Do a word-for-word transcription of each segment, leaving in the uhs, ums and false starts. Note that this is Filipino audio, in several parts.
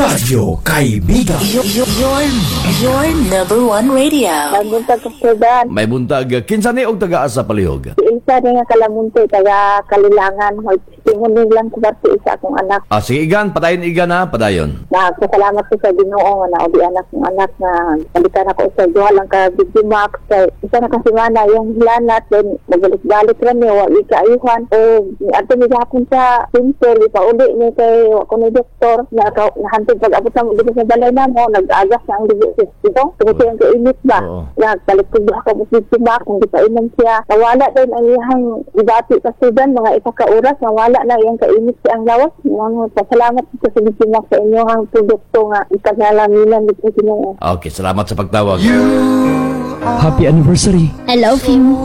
Radyo Kaibigan. Your, your, your number one radio. Nagbuntag sa Sudan. May buntag, kinsa ni og taga-asa palihog? Isa rin nga kalamunti, taga Kalilangan. Tingunin lang ko ba sa isa akong anak. Ah, sige igan, patayin igan ha, padayon. Nagpasalamat ko sa Ginoo nga na obi anak ng anak na balikan ako sa duha lang ka Big Max. Kay isa na kasi mana yung hilanat, then magbalik-balik rin niya, wali kaayuhan. O, ato niya hapon sa simple, ipauli niya kay ako ni doktor, na nahantog pag-abot na dito sa balay na mo, nag-agas na ang dito dito. Tungkol yung kainit ba? Nagbalik ko ba ako sa Big Max, hindi pa inom siya. Nawala din ang iyang ibati sa Sudan, mga isa ka oras, nawala na iyang kainit siya ang lawas. Pasalamat ko sa Big Max sa inyo ang produkto nga ipaglalaminan dito sa inyo. Okay, salamat sa pagtawag. Happy anniversary. I love you.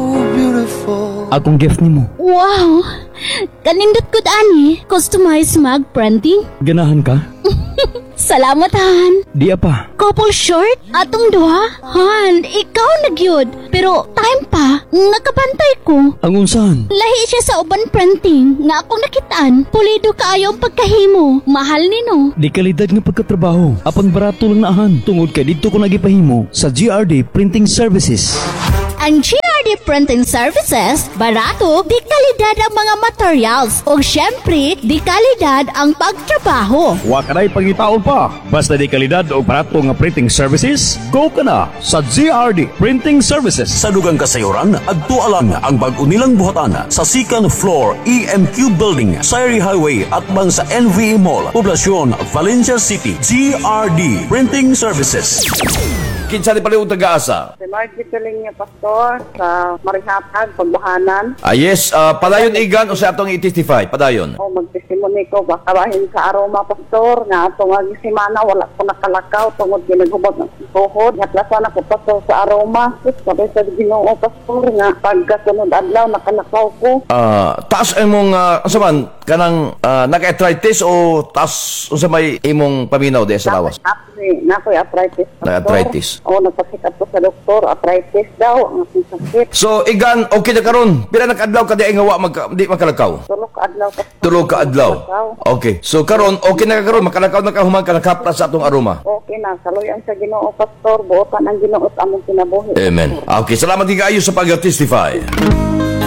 Akong gift nimo. Wow! Kanindot ko ani. Customize mag printing. Ganahan ka? Salamat, Han. Di apa. Couple short? Atong duha? Han, ikaw nagyod. Pero time pa, nakabantay ko. Ang unsahan? Lahi siya sa uban printing nga akong nakitaan. Pulido kaayo ang pagkahimo. Mahal ni no. Di kalidad nga pagkatrabaho. Apan barato lang naahan. Tungod kay dito ko nagipahimo sa G R D Printing Services. Ang G R D Printing Services, barato, di kalidad ang mga materials. O syempre, di kalidad ang pagtrabaho. Wa ka na'y pangitaon pa. Basta di kalidad o barato nga printing services, go ka na sa G R D Printing Services. Sa dugang kasayuran, agtualang ang bag-o nilang buhatan sa second floor E M Q Building, Sayri Highway at bang sa N V E Mall, Poblacion, Valencia City. G R D Printing Services. Kinsa ni palihog taga-asa? Si Margie Piling niya, Pastor, sa Marihatag, Pagbahanan. Ah, yes, uh, padayon igan o sa atong i-testify, padayon. O, magtestimony ko, baka bahin sa aroma, Pastor, nga atong agisimana, wala ko nakalakaw, tungod ginagubot ng tuhod. Natlasan ako, Pastor, sa aroma. Sabi sa Ginoo, Pastor, nga pagkasunod adlaw, nakalakaw ko. Ah, taas imong uh, unsa man kanang uh, naka-arthritis o taas unsa may imong paminaw di sa lawas? Nakoy arthritis. Na-arthritis. O, nagpasikap ko sa doktor, arthritis daw, ang aking sakit. So igan okay na karon. Pila nakadlaw ka di nga wa mag di makalakaw? Tulog ka adlaw, Pastor. Tulo ka adlaw. Okay. So karon okay na ka karon makalakaw na ka human ka nakapra sa atong aroma. Okay na, saluyan sa Ginoo, Pastor, buotan ang Ginoo at among kinabuhi. Amen. Okay, salamat kaayo sa pag-testify.